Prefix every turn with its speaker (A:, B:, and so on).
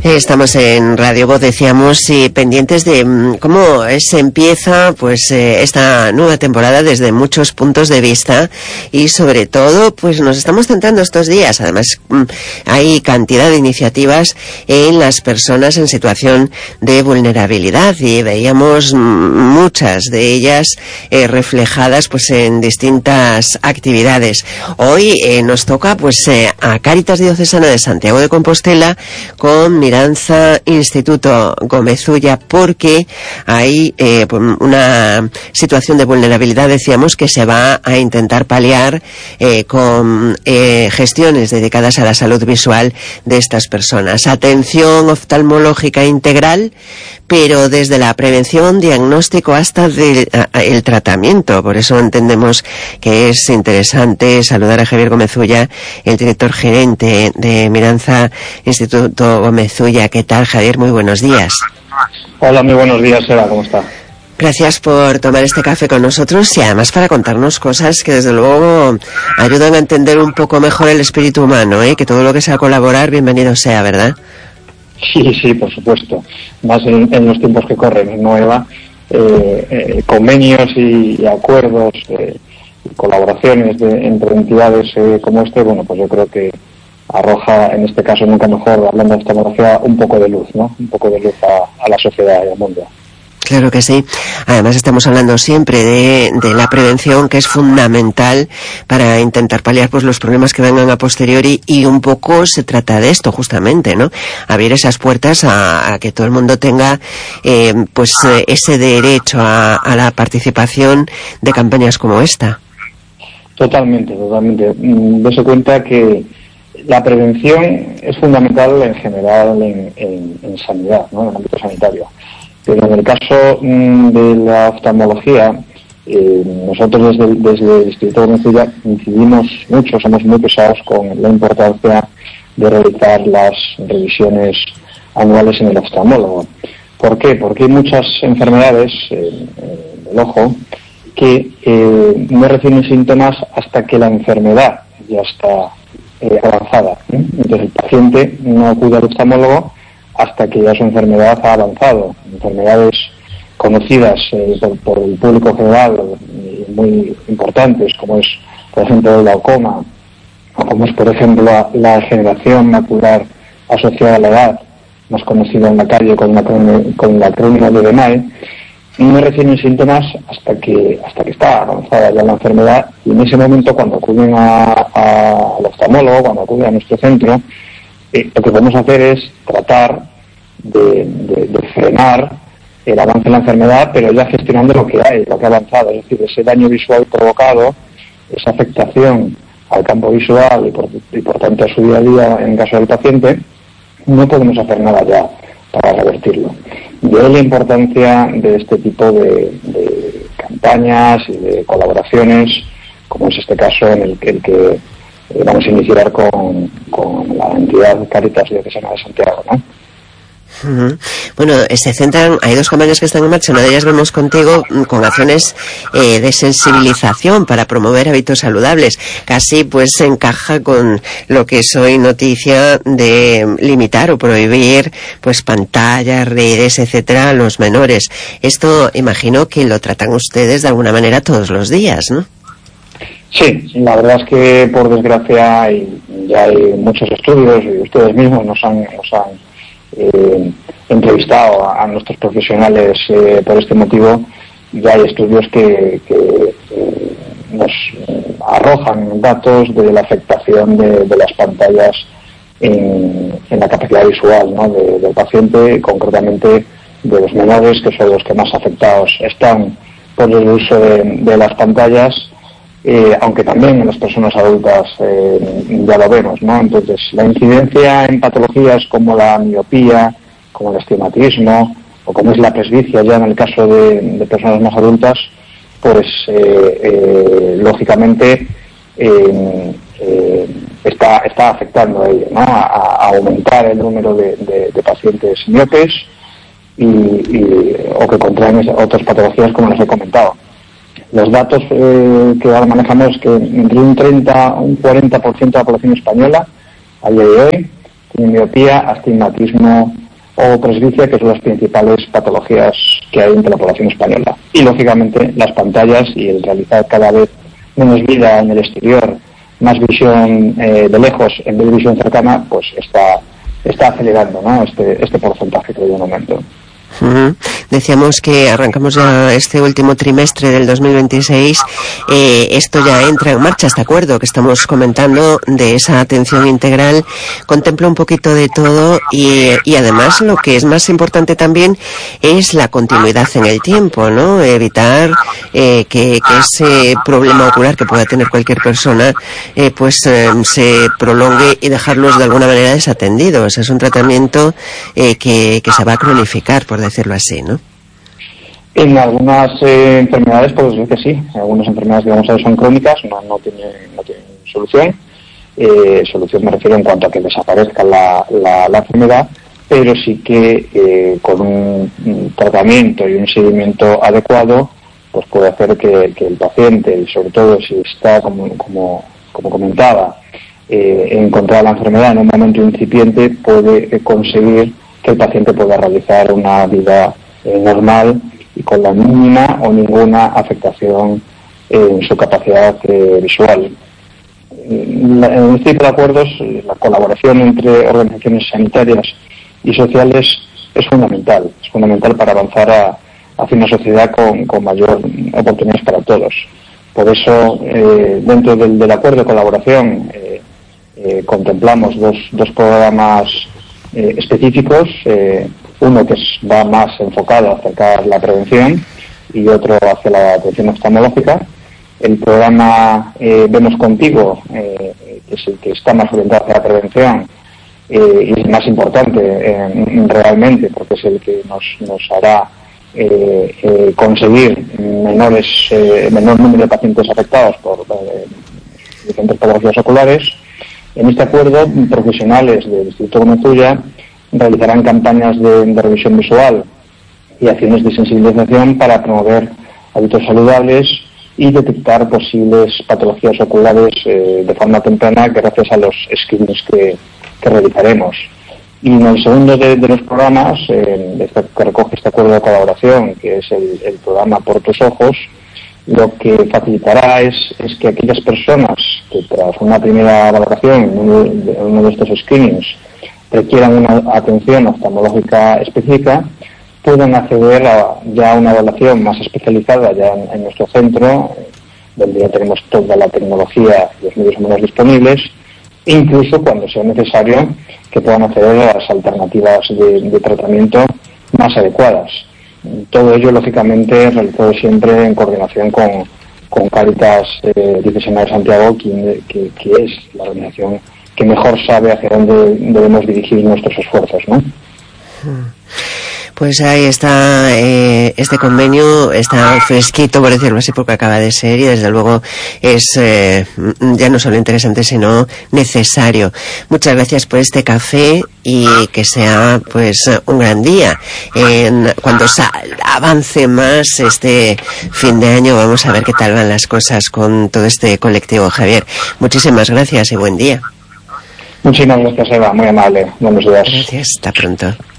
A: Estamos en Radio Voz, decíamos, y pendientes de cómo se empieza pues esta nueva temporada desde muchos puntos de vista, y sobre todo pues nos estamos centrando estos días. Además hay cantidad de iniciativas en las personas en situación de vulnerabilidad, y veíamos muchas de ellas reflejadas pues en distintas actividades. Hoy nos toca pues a Cáritas Diocesana de Santiago de Compostela con Miranza Instituto Gómez Ulla, porque hay una situación de vulnerabilidad, decíamos, que se va a intentar paliar con gestiones dedicadas a la salud visual de estas personas. Atención oftalmológica integral, pero desde la prevención, diagnóstico hasta el tratamiento. Por eso entendemos que es interesante saludar a Javier Gómez Ulla, el director gerente de Miranza Instituto Gómez Ulla. ¿Qué tal, Javier? Muy buenos días.
B: Hola, muy buenos días, Eva, ¿cómo está?
A: Gracias por tomar este café con nosotros, y además para contarnos cosas que desde luego ayudan a entender un poco mejor el espíritu humano, que todo lo que sea colaborar, bienvenido sea, ¿verdad?
B: Sí, por supuesto. Más en los tiempos que corren, ¿no, Eva? Convenios y acuerdos y colaboraciones entre entidades como este, bueno, pues yo creo que arroja, en este caso nunca mejor, hablando de oftalmología, un poco de luz, ¿no? Un poco de luz a la sociedad y al mundo.
A: Claro que sí. Además estamos hablando siempre de la prevención, que es fundamental para intentar paliar pues los problemas que vengan a posteriori, y un poco se trata de esto justamente, ¿no? Abrir esas puertas a que todo el mundo tenga ese derecho a la participación de campañas como esta.
B: Totalmente. Dese cuenta que la prevención es fundamental en general en sanidad, ¿no? En el ámbito sanitario. Pero en el caso de la oftalmología, nosotros desde el Instituto de Gómez Ulla incidimos mucho, somos muy pesados con la importancia de realizar las revisiones anuales en el oftalmólogo. ¿Por qué? Porque hay muchas enfermedades del ojo que no reciben síntomas hasta que la enfermedad ya está avanzada. Entonces el paciente no acude al oftalmólogo hasta que ya su enfermedad ha avanzado. Enfermedades conocidas por el público general, muy importantes, como es, por ejemplo, el glaucoma, o como es, por ejemplo, la degeneración macular asociada a la edad, más conocida en la calle con la acrónimo de DMAE, no reciben síntomas hasta que está avanzada ya la enfermedad, y en ese momento, cuando acuden al oftalmólogo, cuando acuden a nuestro centro, lo que podemos hacer es tratar de frenar el avance de la enfermedad, pero ya gestionando lo que ha avanzado, es decir, ese daño visual provocado, esa afectación al campo visual y por tanto a su día a día en caso del paciente, no podemos hacer nada ya para revertirlo. De ahí la importancia de este tipo de campañas y de colaboraciones, como es este caso en el que vamos a iniciar con la entidad Cáritas Diocesana de Santiago, ¿no?
A: Bueno, se centran, hay dos campañas que están en marcha. Una de ellas vemos contigo con acciones de sensibilización para promover hábitos saludables. Casi pues se encaja con lo que es hoy noticia de limitar o prohibir pues pantallas, redes, etcétera, a los menores. Esto imagino que lo tratan ustedes de alguna manera todos los días, ¿no?
B: Sí, la verdad es que por desgracia ya hay muchos estudios, y ustedes mismos nos han entrevistado a nuestros profesionales por este motivo. Ya hay estudios que nos arrojan datos de la afectación de las pantallas en la capacidad visual, ¿no? del paciente, concretamente de los menores, que son los que más afectados están por el uso de las pantallas. Aunque también en las personas adultas ya lo vemos, ¿no? Entonces, la incidencia en patologías como la miopía, como el astigmatismo, o como es la presbicia ya en el caso de personas más adultas, pues lógicamente está afectando a ello, ¿no? A aumentar el número de pacientes miopes o que contraen otras patologías como les he comentado. Los datos que ahora manejamos es que entre un 30 a un 40% de la población española a día de hoy tienen miopía, astigmatismo o presbicia, que son las principales patologías que hay entre la población española. Y, lógicamente, las pantallas y el realizar cada vez menos vida en el exterior, más visión de lejos en vez de visión cercana, pues está acelerando, ¿no?, este porcentaje que hay de un aumento.
A: Decíamos que arrancamos ya este último trimestre del 2026, esto ya entra en marcha, este acuerdo que estamos comentando de esa atención integral, contempla un poquito de todo y además lo que es más importante también es la continuidad en el tiempo, ¿no? Evitar que ese problema ocular que pueda tener cualquier persona se prolongue y dejarlos de alguna manera desatendidos. Es un tratamiento que se va a cronificar, por decirlo así, ¿no?
B: En algunas enfermedades, pues decir que sí. Algunas enfermedades, digamos, son crónicas, no tienen solución. Solución me refiero en cuanto a que desaparezca la enfermedad, pero sí que con un tratamiento y un seguimiento adecuado, pues puede hacer que el paciente, y sobre todo si está, como comentaba, encontrar la enfermedad en un momento incipiente, puede conseguir que el paciente pueda realizar una vida normal y con la mínima o ninguna afectación en su capacidad visual. En este tipo de acuerdos, la colaboración entre organizaciones sanitarias y sociales es fundamental para avanzar hacia una sociedad con mayor oportunidades para todos. Por eso, dentro del acuerdo de colaboración, contemplamos dos programas específicos, uno que va más enfocado a acercar la prevención y otro hacia la atención oftalmológica. El programa Vemos Contigo, que es el que está más orientado hacia la prevención y es el más importante realmente, porque es el que nos hará conseguir menor número de pacientes afectados por diferentes patologías oculares. En este acuerdo, profesionales del Instituto Gómez Ulla realizarán campañas de revisión visual y acciones de sensibilización para promover hábitos saludables y detectar posibles patologías oculares de forma temprana gracias a los screenings que realizaremos. Y en el segundo de los programas, que recoge este acuerdo de colaboración, que es el programa Por Tus Ojos, lo que facilitará es que aquellas personas que tras una primera valoración en uno de estos screenings requieran una atención oftalmológica específica, puedan acceder a ya una evaluación más especializada ya en nuestro centro, donde ya tenemos toda la tecnología y los medios humanos disponibles, e incluso cuando sea necesario que puedan acceder a las alternativas de tratamiento más adecuadas. Todo ello, lógicamente, realizado siempre en coordinación con Cáritas Diocesana de Santiago, que es la organización que mejor sabe hacia dónde debemos dirigir nuestros esfuerzos, ¿no?
A: Pues ahí está, este convenio está fresquito, por decirlo así, porque acaba de ser y desde luego es ya no solo interesante, sino necesario. Muchas gracias por este café y que sea pues un gran día. Cuando avance más este fin de año, vamos a ver qué tal van las cosas con todo este colectivo. Javier, muchísimas gracias y buen día.
B: Muchísimas gracias, Eva, muy amable. Buenos días.
A: Gracias, hasta pronto.